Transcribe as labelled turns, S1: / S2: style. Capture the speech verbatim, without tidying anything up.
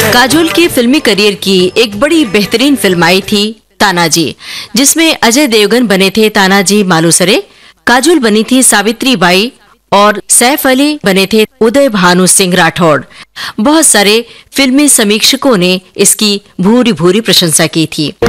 S1: काजोल के फिल्मी करियर की एक बड़ी बेहतरीन फिल्म आई थी तानाजी, जिसमें अजय देवगन बने थे तानाजी मालुसरे, काजोल बनी थी सावित्री बाई और सैफ अली बने थे उदय भानु सिंह राठौड़। बहुत सारे फिल्मी समीक्षकों ने इसकी भूरी भूरी प्रशंसा की थी।